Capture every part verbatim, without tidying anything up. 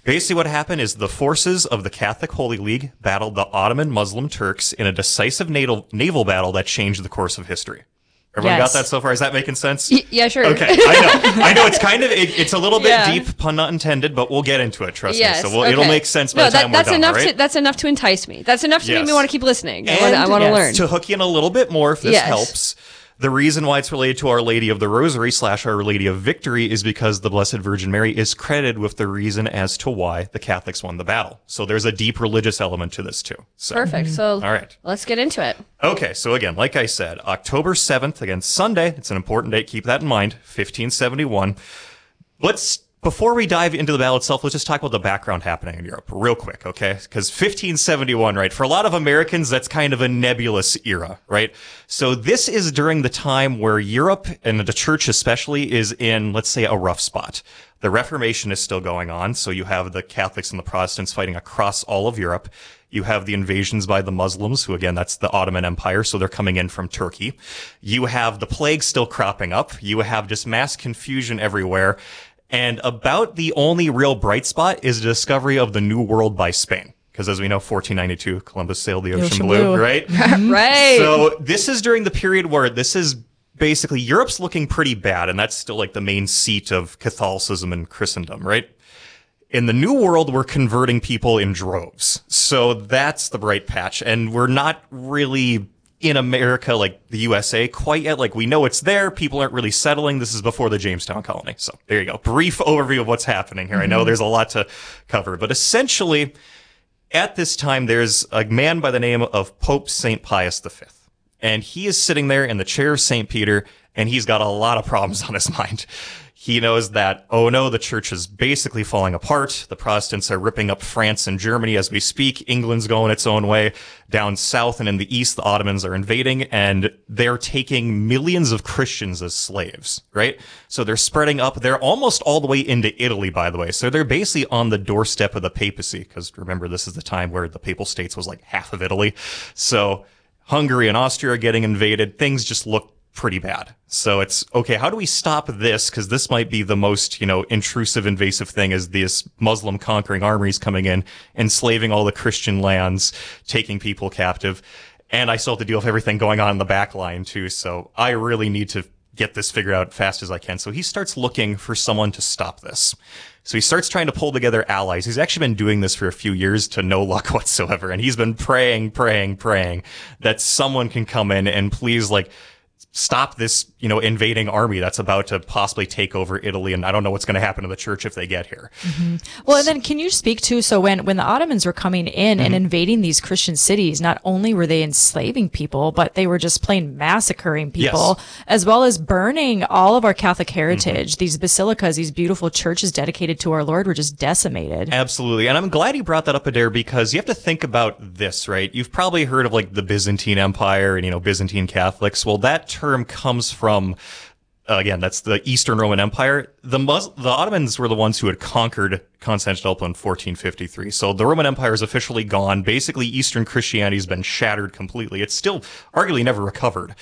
Basically what happened is the forces of the Catholic Holy League battled the Ottoman Muslim Turks in a decisive naval, naval battle that changed the course of history. Everyone yes. got that so far? Is that making sense? Y- yeah, sure. Okay, I know. I know it's kind of, it, it's a little bit Yeah. deep, pun not intended, but we'll get into it, trust Yes, me. So we'll, okay. it'll make sense by no, the that, time that's we're done, enough all right? to, that's enough to entice me. That's enough to Yes. make me want to keep listening. I And want to I want to yes, learn. to hook you in a little bit more, if this Yes. helps, the reason why it's related to Our Lady of the Rosary slash Our Lady of Victory is because the Blessed Virgin Mary is credited with the reason as to why the Catholics won the battle. So there's a deep religious element to this too. So, Perfect. So all right. let's get into it. Okay, so again, like I said, October seventh, again, Sunday, it's an important date, keep that in mind, fifteen seventy-one. Let's, before we dive into the battle itself, let's just talk about the background happening in Europe real quick, okay? Because fifteen seventy-one, right, for a lot of Americans, that's kind of a nebulous era, right? So this is during the time where Europe, and the church especially, is in, let's say, a rough spot. The Reformation is still going on, so you have the Catholics and the Protestants fighting across all of Europe. You have the invasions by the Muslims, who again, that's the Ottoman Empire, so they're coming in from Turkey. You have the plague still cropping up. You have just mass confusion everywhere. And about the only real bright spot is the discovery of the New World by Spain. Because as we know, fourteen ninety-two, Columbus sailed the ocean, ocean blue, blue. right? Right. So this is during the period where this is basically Europe's looking pretty bad, and that's still like the main seat of Catholicism and Christendom, right? In the New World, we're converting people in droves. So that's the bright patch. And we're not really in America, like the U S A, quite yet. Like, we know it's there. People aren't really settling. This is before the Jamestown colony. So there you go. Brief overview of what's happening here. Mm-hmm. I know there's a lot to cover, but essentially at this time, there's a man by the name of Pope Saint Pius the Fifth. And he is sitting there in the chair of Saint Peter, and he's got a lot of problems on his mind. He knows that, oh no, the church is basically falling apart. The Protestants are ripping up France and Germany as we speak. England's going its own way. Down south and in the east, the Ottomans are invading, and they're taking millions of Christians as slaves, right? So they're spreading up. They're almost all the way into Italy, by the way. So they're basically on the doorstep of the papacy, because remember, this is the time where the Papal States was like half of Italy. So Hungary and Austria are getting invaded. Things just look pretty bad. So it's, okay, how do we stop this? Because this might be the most, you know, intrusive, invasive thing, is this Muslim conquering armies coming in, enslaving all the Christian lands, taking people captive. And I still have to deal with everything going on in the back line too. So I really need to get this figured out fast as I can. So he starts looking for someone to stop this. So he starts trying to pull together allies. He's actually been doing this for a few years to no luck whatsoever. And he's been praying, praying, praying that someone can come in and please, like, stop this, you know, invading army that's about to possibly take over Italy. And I don't know what's going to happen to the church if they get here. Mm-hmm. Well, and then can you speak to, so when, when the Ottomans were coming in mm-hmm. and invading these Christian cities, not only were they enslaving people, but they were just plain massacring people, yes. as well as burning all of our Catholic heritage. Mm-hmm. These basilicas, these beautiful churches dedicated to our Lord, were just decimated. Absolutely. And I'm glad you brought that up, Adair, because you have to think about this, right? You've probably heard of like the Byzantine Empire and, you know, Byzantine Catholics. Well, that term comes from, uh, again, that's the Eastern Roman Empire. The Mus- the Ottomans were the ones who had conquered Constantinople in fourteen fifty-three. So the Roman Empire is officially gone. Basically, Eastern Christianity has been shattered completely. It's still arguably never recovered.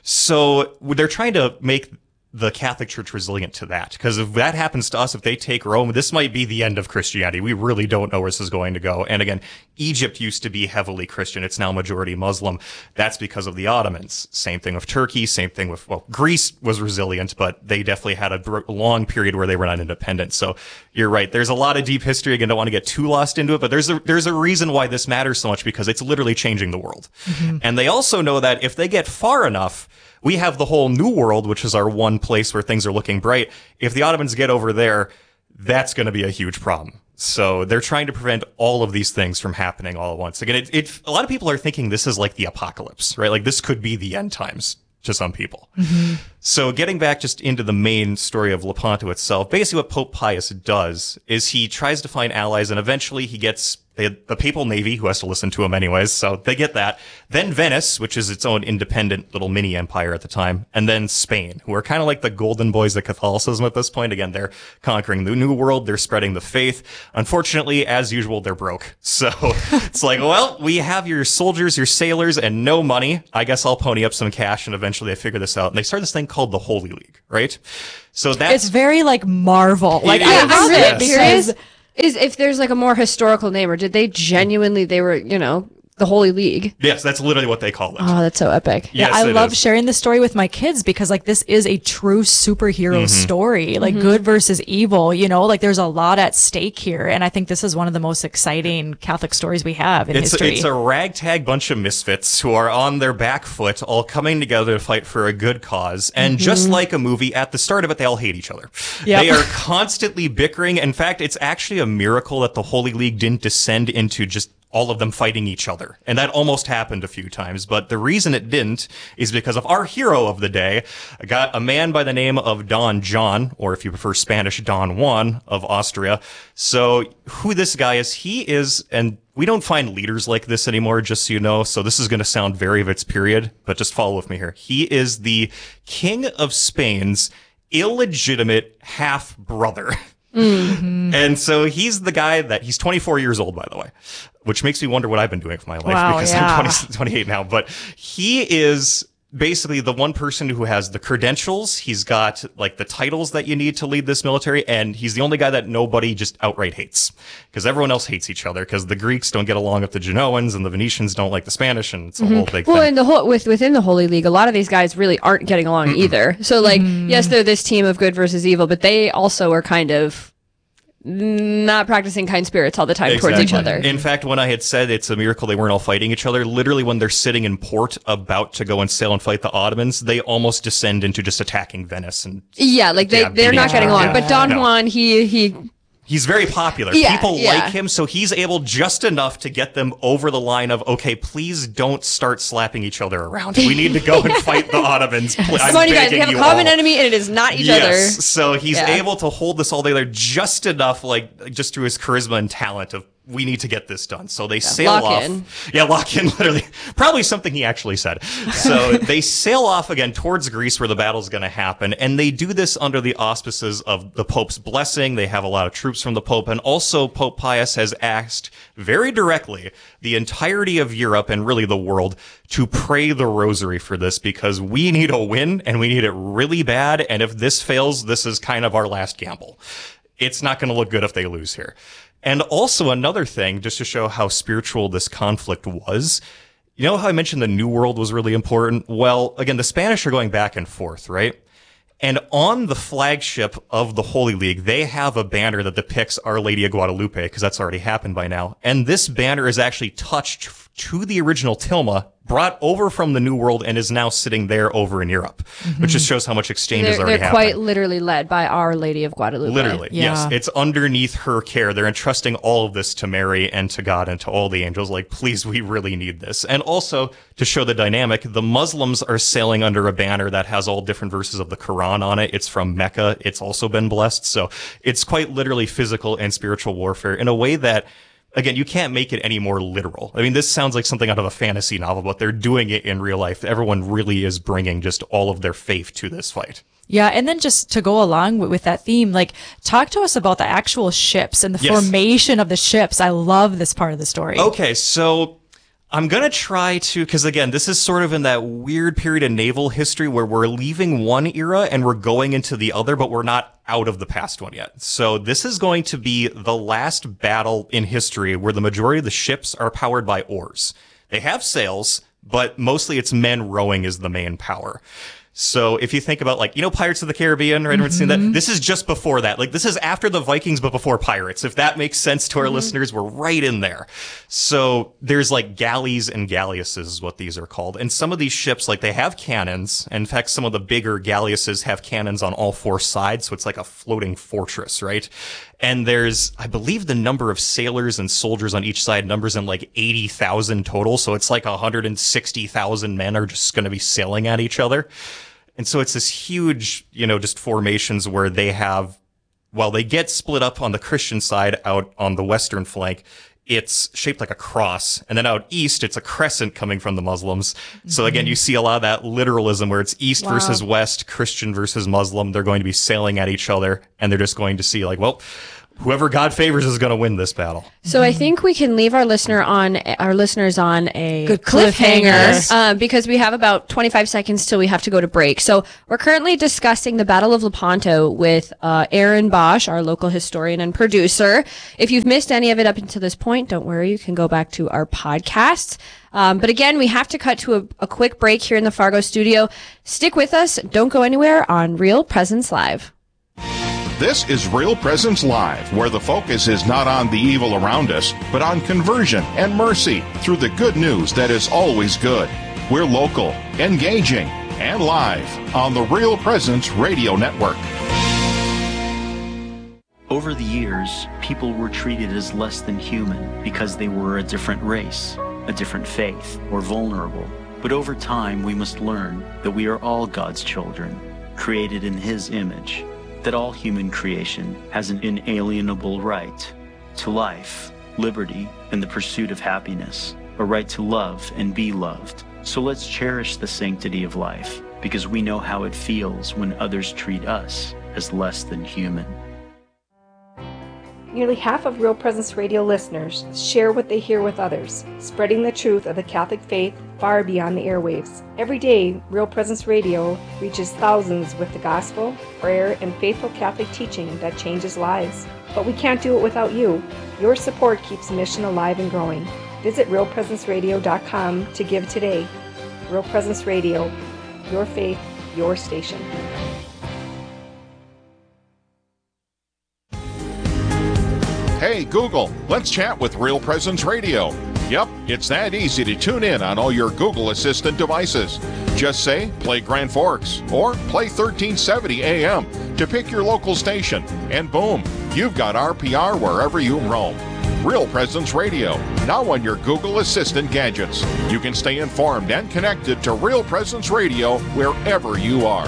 So they're trying to make the Catholic Church resilient to that. Because if that happens to us, if they take Rome, this might be the end of Christianity. We really don't know where this is going to go. And again, Egypt used to be heavily Christian. It's now majority Muslim. That's because of the Ottomans. Same thing with Turkey. Same thing with, well, Greece was resilient, but they definitely had a long period where they were not independent. So you're right. There's a lot of deep history. Again, don't want to get too lost into it, but there's a, there's a reason why this matters so much, because it's literally changing the world. Mm-hmm. And they also know that if they get far enough, we have the whole New World, which is our one place where things are looking bright. If the Ottomans get over there, that's going to be a huge problem. So they're trying to prevent all of these things from happening all at once. Again, it, it, a lot of people are thinking this is like the apocalypse, right? Like this could be the end times to some people. Mm-hmm. So getting back just into the main story of Lepanto itself, basically what Pope Pius does is he tries to find allies, and eventually he gets They had the Papal Navy, who has to listen to him anyways, so they get that. Then Venice, which is its own independent little mini empire at the time. And then Spain, who are kind of like the golden boys of Catholicism at this point. Again, they're conquering the New World. They're spreading the faith. Unfortunately, as usual, they're broke. So it's like, well, we have your soldiers, your sailors, and no money. I guess I'll pony up some cash, and eventually they figure this out. And they start this thing called the Holy League, right? So that's... It's very like Marvel. Like, It I is, love yes. it because... Is if there's like a more historical name, or did they genuinely, they were, you know, the Holy League? Yes, that's literally what they call it. Oh, that's so epic. Yes, yeah, I it love is. sharing this story with my kids because like this is a true superhero Mm-hmm. story, like good versus evil, you know, like there's a lot at stake here. And I think this is one of the most exciting Catholic stories we have in It's, history. it's a ragtag bunch of misfits who are on their back foot, all coming together to fight for a good cause. And just like a movie, at the start of it, they all hate each other. Yep. They are constantly bickering. In fact, it's actually a miracle that the Holy League didn't descend into just all of them fighting each other. And that almost happened a few times. But the reason it didn't is because of our hero of the day, got a man by the name of Don John, or if you prefer Spanish, Don Juan of Austria. So who this guy is, he is, and we don't find leaders like this anymore, just so you know. So this is going to sound very of its period, but just follow with me here. He is the King of Spain's illegitimate half brother. Mm-hmm. And so he's the guy that he's twenty-four years old, by the way, which makes me wonder what I've been doing for my life Wow, because yeah. I'm twenty, twenty-eight now. But he is basically the one person who has the credentials. He's got like the titles that you need to lead this military. And he's the only guy that nobody just outright hates because everyone else hates each other because the Greeks don't get along with the Genoans and the Venetians don't like the Spanish. And it's a whole big Well, thing. in the whole with within the Holy League, a lot of these guys really aren't getting along either. So, like, yes, they're this team of good versus evil, but they also are kind of not practicing kind spirits all the time towards each Exactly. other. In fact, when I had said it's a miracle they weren't all fighting each other, literally when they're sitting in port about to go and sail and fight the Ottomans, they almost descend into just attacking Venice. And Yeah, like they Yeah, they're beating not each getting other. along. Yeah. But Don No. Juan, he he he's very popular. Yeah, People yeah. like him, so he's able just enough to get them over the line of, okay, please don't start slapping each other around. We need to go and fight the Ottomans. Pl- I'm come on, you guys, we begging have a you common all. enemy, and it is not each Yes. other. So he's Yeah. able to hold this all together just enough, like just through his charisma and talent of we need to get this done. So they sail lock off. in. Yeah, lock in, literally. Probably something he actually said. So they sail off again towards Greece where the battle's going to happen. And they do this under the auspices of the Pope's blessing. They have a lot of troops from the Pope. And also Pope Pius has asked very directly the entirety of Europe and really the world to pray the rosary for this because we need a win and we need it really bad. And if this fails, this is kind of our last gamble. It's not going to look good if they lose here. And also another thing, just to show how spiritual this conflict was, you know how I mentioned the New World was really important? Well, again, the Spanish are going back and forth, right? And on the flagship of the Holy League, they have a banner that depicts Our Lady of Guadalupe, because that's already happened by now. And this banner is actually touched to the original tilma, brought over from the New World, and is now sitting there over in Europe, which just shows how much exchange has They're, already they're happened. quite literally led by Our Lady of Guadalupe. Literally, Yeah. yes. It's underneath her care. They're entrusting all of this to Mary and to God and to all the angels. Like, please, we really need this. And also, to show the dynamic, the Muslims are sailing under a banner that has all different verses of the Quran on it. It's from Mecca. It's also been blessed. So it's quite literally physical and spiritual warfare in a way that, again, you can't make it any more literal. I mean, this sounds like something out of a fantasy novel, but they're doing it in real life. Everyone really is bringing just all of their faith to this fight. Yeah, and then just to go along with, with that theme, like talk to us about the actual ships and the Yes. formation of the ships. I love this part of the story. Okay, so I'm going to try to, because again, this is sort of in that weird period of naval history where we're leaving one era and we're going into the other, but we're not out of the past one yet. So this is going to be the last battle in history where the majority of the ships are powered by oars. They have sails, but mostly it's men rowing is the main power. So if you think about, like, you know, Pirates of the Caribbean, right? Everyone's seen that. This is just before that. Like, this is after the Vikings, but before pirates. If that makes sense to our listeners, we're right in there. So there's like galleys and galleasses is what these are called. And some of these ships, like, they have cannons. And in fact, some of the bigger galleasses have cannons on all four sides. So it's like a floating fortress, right? And there's, I believe the number of sailors and soldiers on each side numbers in like eighty thousand total. So it's like one hundred sixty thousand men are just going to be sailing at each other. And so it's this huge, you know, just formations where they have, while they get split up on the Christian side out on the western flank, it's shaped like a cross. And then out east, it's a crescent coming from the Muslims. Mm-hmm. So again, you see a lot of that literalism where it's east Wow. versus west, Christian versus Muslim. They're going to be sailing at each other and they're just going to see like, well, whoever God favors is going to win this battle. So I think we can leave our listener on our listeners on a Good cliffhanger, cliffhanger. uh, because we have about twenty-five seconds till we have to go to break. So we're currently discussing the Battle of Lepanto with uh, Aaron Bosch, our local historian and producer. If you've missed any of it up until this point, don't worry, you can go back to our podcast. Um, but again, we have to cut to a, a quick break here in the Fargo studio. Stick with us. Don't go anywhere on Real Presence Live. This is Real Presence Live, where the focus is not on the evil around us, but on conversion and mercy through the good news that is always good. We're local, engaging, and live on the Real Presence Radio Network. Over the years, people were treated as less than human because they were a different race, a different faith, or vulnerable. But over time, we must learn that we are all God's children, created in His image, that all human creation has an inalienable right to life, liberty, and the pursuit of happiness, a right to love and be loved. So let's cherish the sanctity of life, because we know how it feels when others treat us as less than human. Nearly half of Real Presence Radio listeners share what they hear with others, spreading the truth of the Catholic faith far beyond the airwaves. Every day, Real Presence Radio reaches thousands with the gospel, prayer, and faithful Catholic teaching that changes lives. But we can't do it without you. Your support keeps the mission alive and growing. Visit real presence radio dot com to give today. Real Presence Radio, your faith, your station. Hey, Google, let's chat with Real Presence Radio. Yep, it's that easy to tune in on all your Google Assistant devices. Just say, play Grand Forks, or play thirteen seventy A M to pick your local station, and boom, you've got R P R wherever you roam. Real Presence Radio, now on your Google Assistant gadgets. You can stay informed and connected to Real Presence Radio wherever you are.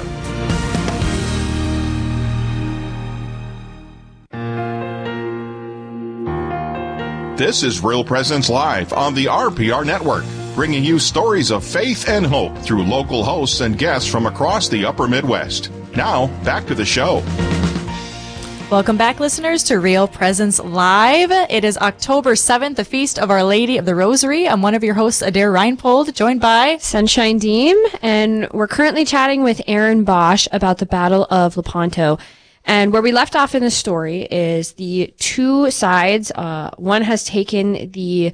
This is Real Presence Live on the R P R Network, bringing you stories of faith and hope through local hosts and guests from across the upper Midwest. Now, back to the show. Welcome back, listeners, to Real Presence Live. It is October seventh, the Feast of Our Lady of the Rosary. I'm one of your hosts, Adair Reinpold, joined by Sunshine Deem, and we're currently chatting with Aaron Bosch about the Battle of Lepanto. And where we left off in the story is the two sides. Uh, one has taken the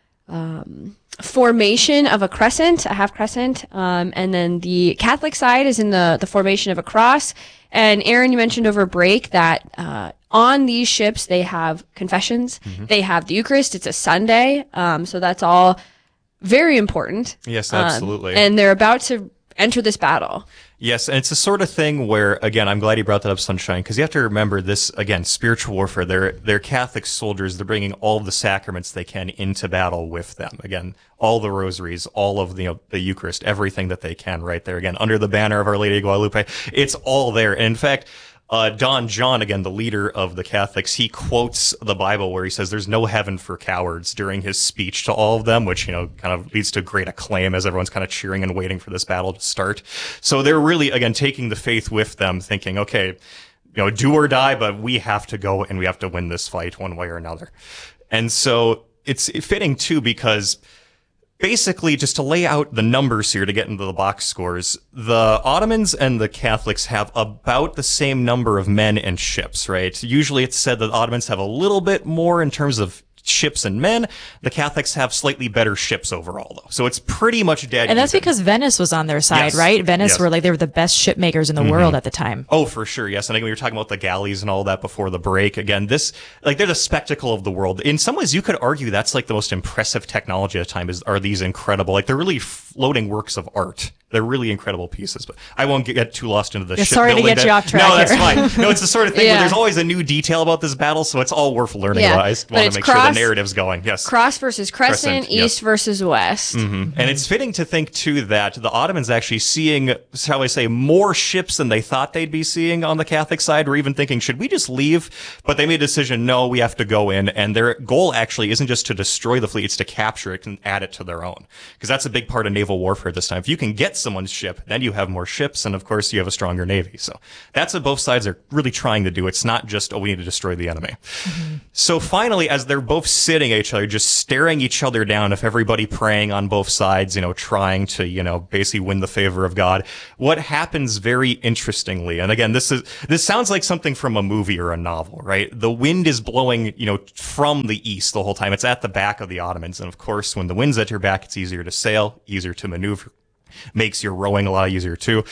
um, formation of a crescent, a half crescent, um, and then the Catholic side is in the, the formation of a cross. And Aaron, you mentioned over break that uh, on these ships they have confessions, mm-hmm. they have the Eucharist. It's a Sunday, um, so that's all very important. Yes, absolutely. Um, and they're about to enter this battle. Yes, and it's the sort of thing where, again, I'm glad you brought that up, Sunshine, because you have to remember this, again, spiritual warfare. They're, they're Catholic soldiers. They're bringing all the sacraments they can into battle with them. Again, all the rosaries, all of the, you know, the Eucharist, everything that they can right there. Again, under the banner of Our Lady of Guadalupe. It's all there. And in fact, Uh, Don John, again, the leader of the Catholics, he quotes the Bible where he says there's no heaven for cowards during his speech to all of them, which, you know, kind of leads to great acclaim as everyone's kind of cheering and waiting for this battle to start. So they're really, again, taking the faith with them, thinking, okay, you know, do or die, but we have to go and we have to win this fight one way or another. And so it's fitting, too, because basically, just to lay out the numbers here to get into the box scores, the Ottomans and the Catholics have about the same number of men and ships, right? Usually it's said that the Ottomans have a little bit more in terms of ships and men. The Catholics have slightly better ships overall, though. So it's pretty much dead. And that's even. because Venice was on their side, Yes. right? Venice Yes. were like, they were the best ship makers in the mm-hmm. world at the time. Oh, for sure. Yes. And again, we were talking about the galleys and all that before the break. Again, this, like, they're the spectacle of the world. In some ways, you could argue that's like the most impressive technology at the time is, are these incredible, like, they're really floating works of art. They're really incredible pieces, but I won't get too lost into the yeah, ship sorry to building. get you off track No, that's here. fine. No, it's the sort of thing Yeah. where there's always a new detail about this battle, so it's all worth learning. Yeah, I just but want it's to make sure cross- the narrative's going. Yes. Cross versus crescent, Crescent, yes. east versus west. Mm-hmm. And it's fitting to think, too, that the Ottomans actually seeing, shall I say, more ships than they thought they'd be seeing on the Catholic side, were even thinking, should we just leave? But they made a decision, no, we have to go in. And their goal actually isn't just to destroy the fleet, it's to capture it and add it to their own. Because that's a big part of naval warfare this time. If you can get someone's ship, then you have more ships, and of course you have a stronger navy. So that's what both sides are really trying to do. It's not just, oh, we need to destroy the enemy. Mm-hmm. So finally, as they're both sitting at each other, just staring each other down, if everybody praying on both sides, you know, trying to, you know, basically win the favor of God, what happens very interestingly, and again, this is, this sounds like something from a movie or a novel, right? The wind is blowing, you know, from the east the whole time. It's at the back of the Ottomans. And of course, when the wind's at your back, it's easier to sail, easier to maneuver, makes your rowing a lot easier too.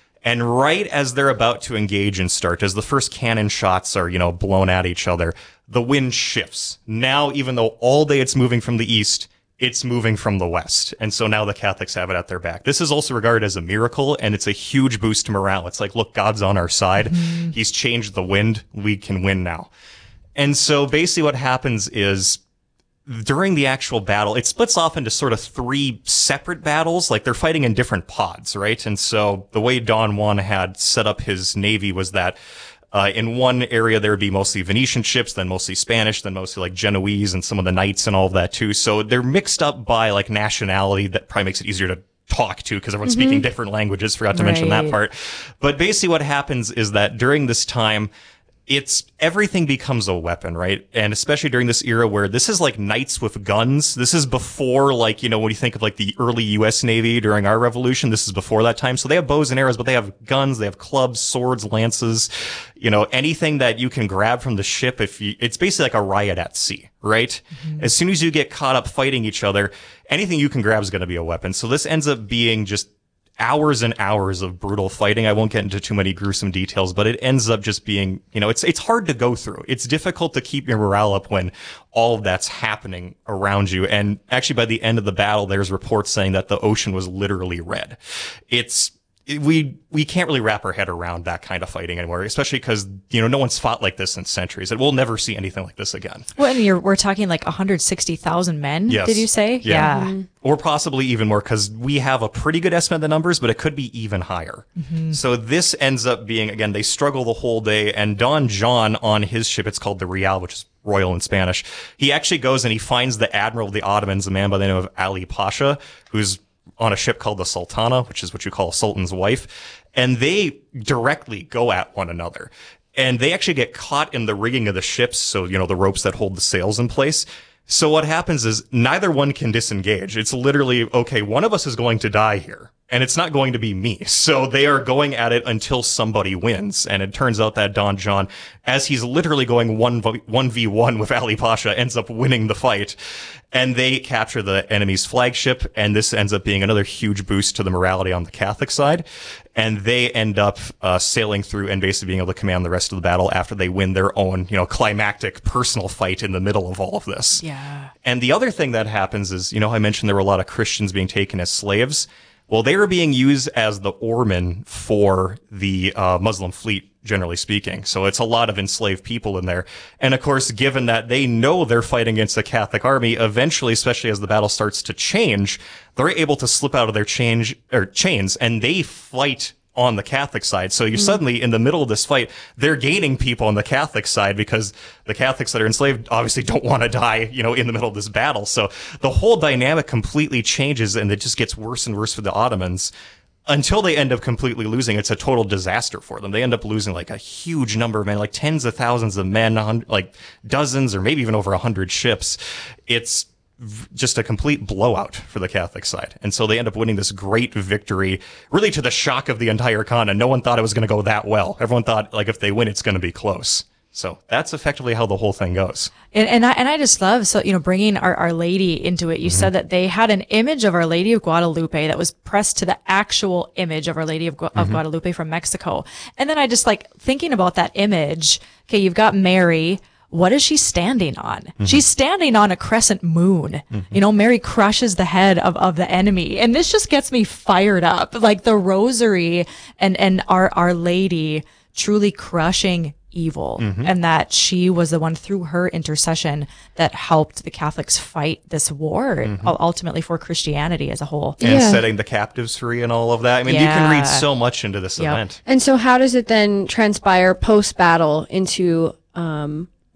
And right as they're about to engage and start, as the first cannon shots are, you know, blown at each other, the wind shifts. Now, even though all day it's moving from the east, it's moving from the west. And so now the Catholics have it at their back. This is also regarded as a miracle, and it's a huge boost to morale. It's like, look, God's on our side. Mm-hmm. He's changed the wind. We can win now. And so basically what happens is during the actual battle, it splits off into sort of three separate battles. Like they're fighting in different pods, right? And so the way Don Juan had set up his navy was that Uh, in one area, there would be mostly Venetian ships, then mostly Spanish, then mostly like Genoese and some of the knights and all of that too. So they're mixed up by like nationality. That probably makes it easier to talk to because everyone's mm-hmm. speaking different languages. Forgot to right. mention that part. But basically what happens is that during this time, it's everything becomes a weapon, right? And especially during this era where this is like knights with guns. This is before, like, you know, when you think of like the early U S Navy during our revolution, this is before that time. So they have bows and arrows, but they have guns, they have clubs, swords, lances, you know, anything that you can grab from the ship. If you, it's basically like a riot at sea, right? Mm-hmm. As soon as you get caught up fighting each other, anything you can grab is going to be a weapon. So this ends up being just hours and hours of brutal fighting. I won't get into too many gruesome details, but it ends up just being, you know, it's, it's hard to go through. It's difficult to keep your morale up when all of that's happening around you. And actually by the end of the battle, there's reports saying that the ocean was literally red. It's, we, we can't really wrap our head around that kind of fighting anymore, especially because, you know, no one's fought like this in centuries, and we'll never see anything like this again. Well, and you're, we're talking like one hundred sixty thousand men, yes. did you say? Yeah. yeah. Mm-hmm. Or possibly even more, because we have a pretty good estimate of the numbers, but it could be even higher. Mm-hmm. So this ends up being, again, they struggle the whole day, and Don John on his ship, it's called the Real, which is royal in Spanish, he actually goes and he finds the admiral of the Ottomans, a man by the name of Ali Pasha, who's on a ship called the Sultana, which is what you call a sultan's wife. And they directly go at one another. And they actually get caught in the rigging of the ships. So, you know, the ropes that hold the sails in place. So what happens is neither one can disengage. It's literally, okay, one of us is going to die here. And it's not going to be me. So they are going at it until somebody wins. And it turns out that Don John, as he's literally going one v one with Ali Pasha, ends up winning the fight. And they capture the enemy's flagship. And this ends up being another huge boost to the morality on the Catholic side. And they end up uh, sailing through and basically being able to command the rest of the battle after they win their own, you know, climactic personal fight in the middle of all of this. Yeah. And the other thing that happens is, you know, I mentioned there were a lot of Christians being taken as slaves. Well, they were being used as the oarmen for the uh, Muslim fleet, generally speaking. So it's a lot of enslaved people in there. And of course, given that they know they're fighting against the Catholic army, eventually, especially as the battle starts to change, they're able to slip out of their change or chains, and they fight on the Catholic side. So you're mm. suddenly in the middle of this fight, they're gaining people on the Catholic side because the Catholics that are enslaved obviously don't want to die, you know, in the middle of this battle. So the whole dynamic completely changes, and it just gets worse and worse for the Ottomans until they end up completely losing. It's a total disaster for them. They end up losing like a huge number of men, like tens of thousands of men, like dozens or maybe even over a hundred ships. It's just a complete blowout for the Catholic side. And so they end up winning this great victory, really to the shock of the entire continent. No one thought it was going to go that well. Everyone thought, like, if they win, it's going to be close. So that's effectively how the whole thing goes. And, and I, and I just love, so, you know, bringing our, Our Lady into it. You mm-hmm. said that they had an image of Our Lady of Guadalupe that was pressed to the actual image of Our Lady of, Gu- mm-hmm. of Guadalupe from Mexico. And then I just like thinking about that image. Okay. You've got Mary. What is she standing on? Mm-hmm. She's standing on a crescent moon. Mm-hmm. You know, Mary crushes the head of, of the enemy. And this just gets me fired up. Like the rosary and, and our, Our Lady truly crushing evil. Mm-hmm. And that she was the one through her intercession that helped the Catholics fight this war, mm-hmm. ultimately for Christianity as a whole. And yeah. setting the captives free and all of that. I mean, yeah. you can read so much into this yep. event. And so how does it then transpire post-battle into, um,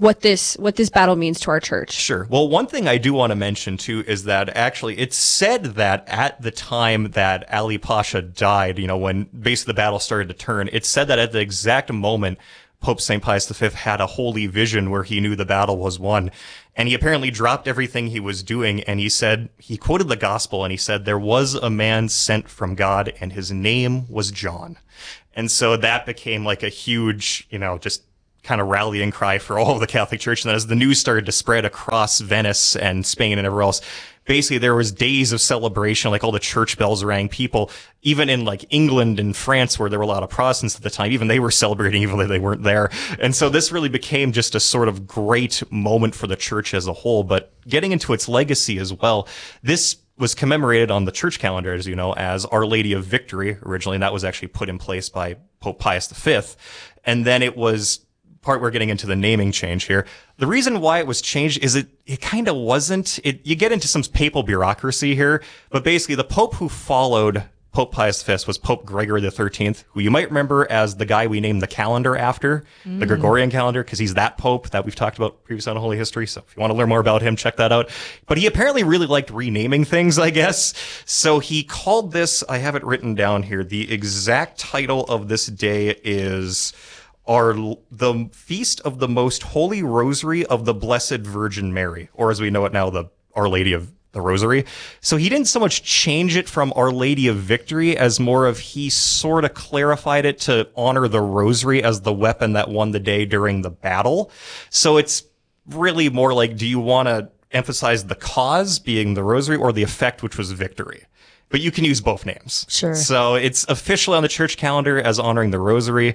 what this what this battle means to our church. Sure. Well, one thing I do want to mention too is that actually it's said that at the time that Ali Pasha died, you know, when basically the battle started to turn, it's said that at the exact moment Pope Saint Pius the Fifth had a holy vision where he knew the battle was won. And he apparently dropped everything he was doing, and he said, he quoted the gospel, and he said, there was a man sent from God, and his name was John. And so that became like a huge, you know, just kind of rallying cry for all of the Catholic Church. And then as the news started to spread across Venice and Spain and everywhere else, basically there was days of celebration, like all the church bells rang. People, even in like England and France, where there were a lot of Protestants at the time, even they were celebrating even though they weren't there. And so this really became just a sort of great moment for the church as a whole. But getting into its legacy as well, this was commemorated on the church calendar, as you know, as Our Lady of Victory originally, and that was actually put in place by Pope Pius the Fifth. And then it was part we're getting into the naming change here. The reason why it was changed is it, it kind of wasn't, it, you get into some papal bureaucracy here, but basically the Pope who followed Pope Pius the Fifth was Pope Gregory the Thirteenth, who you might remember as the guy we named the calendar after, mm. the Gregorian calendar, because he's that Pope that we've talked about previously on Holy History. So if you want to learn more about him, check that out. But he apparently really liked renaming things, I guess. So he called this, I have it written down here, the exact title of this day is Our the Feast of the Most Holy Rosary of the Blessed Virgin Mary, or as we know it now, the Our Lady of the Rosary. So he didn't so much change it from Our Lady of Victory as more of he sort of clarified it to honor the rosary as the weapon that won the day during the battle. So it's really more like, do you want to emphasize the cause being the rosary or the effect, which was victory? But you can use both names. Sure. So it's officially on the church calendar as honoring the rosary,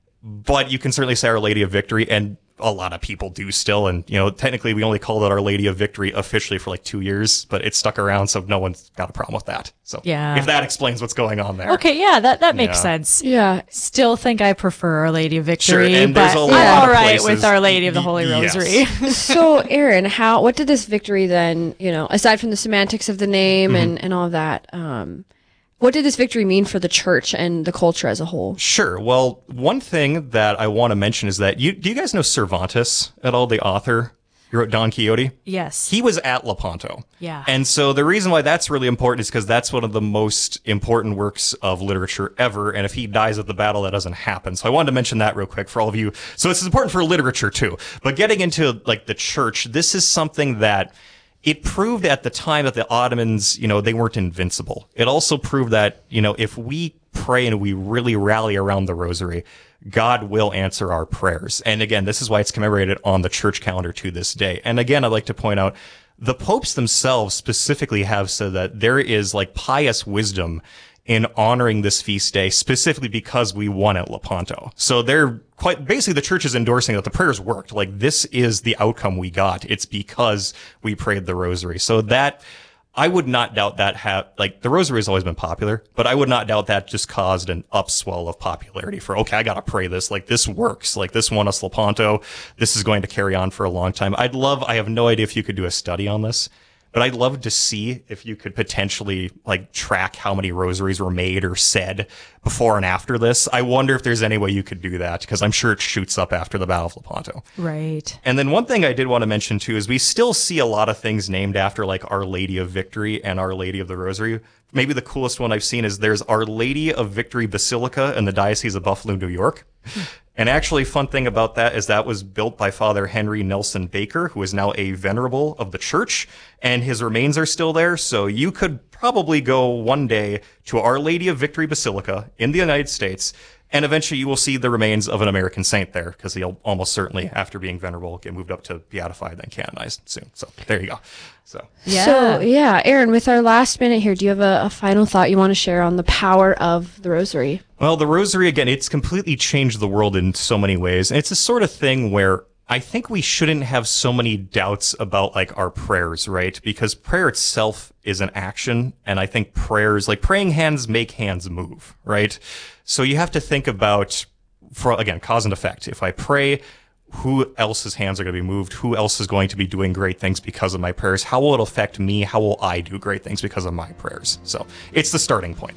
but you can certainly say Our Lady of Victory, and a lot of people do still. And, you know, technically we only called it Our Lady of Victory officially for like two years, but it stuck around, so no one's got a problem with that. So yeah. if that explains what's going on there. Okay, yeah, that, that makes Yeah. sense. Yeah. Still think I prefer Our Lady of Victory, Sure, and there's but a lot I'm of all right places- with Our Lady of the Holy Yes. Rosary. So, Aaron, how what did this victory then, you know, aside from the semantics of the name Mm-hmm. and, and all of that, um, what did this victory mean for the church and the culture as a whole? Sure. Well, one thing that I want to mention is that you do you guys know Cervantes at all, the author who wrote Don Quixote? Yes. He was at Lepanto. Yeah. And so the reason why that's really important is because that's one of the most important works of literature ever. And if he dies at the battle, that doesn't happen. So I wanted to mention that real quick for all of you. So it's important for literature too. But getting into like the church, this is something that it proved at the time that the Ottomans, you know, they weren't invincible. It also proved that, you know, if we pray and we really rally around the rosary, God will answer our prayers. And again, this is why it's commemorated on the church calendar to this day. And again, I'd like to point out, the popes themselves specifically have said that there is like pious wisdom in honoring this feast day, specifically because we won at Lepanto. So they're quite, basically the church is endorsing that the prayers worked. Like, this is the outcome we got. It's because we prayed the rosary. So that, I would not doubt that have, like, the rosary has always been popular, but I would not doubt that just caused an upswell of popularity for, okay, I gotta pray this. Like, this works. Like, this won us Lepanto. This is going to carry on for a long time. I'd love, I have no idea if you could do a study on this, but I'd love to see if you could potentially like track how many rosaries were made or said before and after this. I wonder if there's any way you could do that, because I'm sure it shoots up after the Battle of Lepanto. Right. And then one thing I did want to mention too is we still see a lot of things named after like Our Lady of Victory and Our Lady of the Rosary. Maybe the coolest one I've seen is there's Our Lady of Victory Basilica in the Diocese of Buffalo, New York. And actually, fun thing about that is that was built by Father Henry Nelson Baker, who is now a venerable of the church, and his remains are still there. So you could probably go one day to Our Lady of Victory Basilica in the United States, and eventually you will see the remains of an American saint there, because he'll almost certainly, after being venerable, get moved up to beatified, then canonized soon. So there you go. So Yeah. So, yeah, Aaron, with our last minute here, do you have a, a final thought you want to share on the power of the rosary? Well, the rosary, again, it's completely changed the world in so many ways. And it's the sort of thing where I think we shouldn't have so many doubts about like our prayers, right? Because prayer itself is an action. And I think prayers, like praying hands make hands move, right? So you have to think about, for again, cause and effect. If I pray, who else's hands are going to be moved? Who else is going to be doing great things because of my prayers? How will it affect me? How will I do great things because of my prayers? So it's the starting point.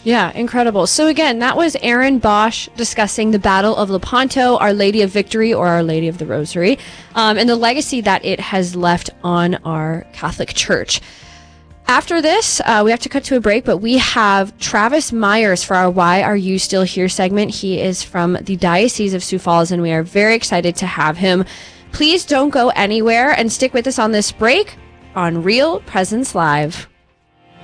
Yeah, incredible. So again, that was Aaron Bosch discussing the Battle of Lepanto, Our Lady of Victory, or Our Lady of the Rosary, um, and the legacy that it has left on our Catholic Church. After this, uh, we have to cut to a break, but we have Travis Myers for our Why Are You Still Here segment. He is from the Diocese of Sioux Falls, and we are very excited to have him. Please don't go anywhere and stick with us on this break on Real Presence Live.